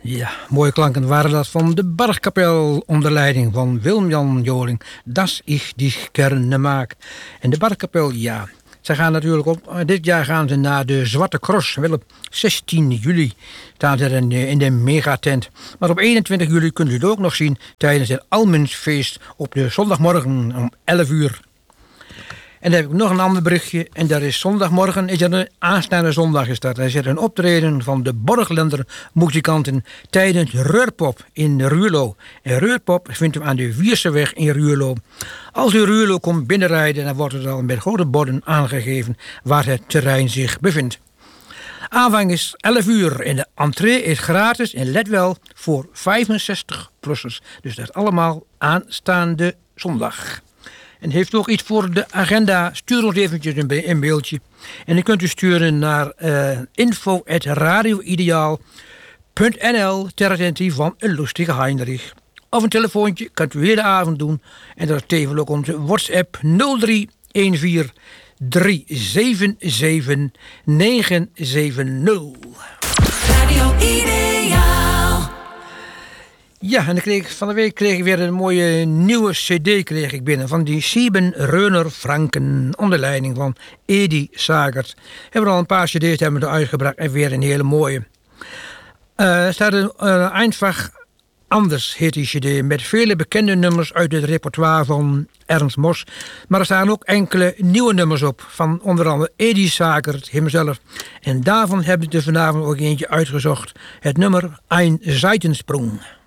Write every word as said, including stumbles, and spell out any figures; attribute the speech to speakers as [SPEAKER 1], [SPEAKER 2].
[SPEAKER 1] Ja, mooie klanken waren dat van de Bargkapel onder leiding van Willem-Jan Joling. Das ich dich gerne mag. En de Bargkapel, ja, ze gaan natuurlijk op. Dit jaar gaan ze naar de Zwarte Cross. Wel op zestien juli staan ze in de, in de megatent. Maar op eenentwintig juli kunt u het ook nog zien tijdens het Almensfeest op de zondagmorgen om elf uur. En dan heb ik nog een ander berichtje. En dat is zondagmorgen, is er een aanstaande zondag is dat. Er zit een optreden van de Borglender muzikanten tijdens Reurpop in Ruurlo. En Reurpop vindt u aan de Wierseweg in Ruurlo. Als u Ruurlo komt binnenrijden, dan wordt het al met grote borden aangegeven waar het terrein zich bevindt. Aanvang is elf uur en de entree is gratis en let wel voor vijfenzestig-plussers. Dus dat is allemaal aanstaande zondag. En heeft u ook iets voor de agenda, stuur ons eventjes een, een mailtje. En dan kunt u sturen naar uh, info at radioideaal punt n l ter attentie van een lustige Heinrich. Of een telefoontje, kunt u de hele avond doen. En dat is tevens ook onze WhatsApp nul drie een vier drie zeven zeven negen zeven nul.
[SPEAKER 2] Radio Ideaal.
[SPEAKER 1] Ja, en ik kreeg, van de week kreeg ik weer een mooie nieuwe cd kreeg ik binnen. Van die Sieben Reuner Franken. Onder leiding van Edi Sagert. Hebben we al een paar cd's hebben we uitgebracht. En weer een hele mooie. Uh, er staat een uh, Einfach Anders heet die cd. Met vele bekende nummers uit het repertoire van Ernst Mos. Maar er staan ook enkele nieuwe nummers op. Van onder andere Edi Sagert hemzelf. En daarvan hebben we er vanavond ook eentje uitgezocht. Het nummer Ein Seitensprung.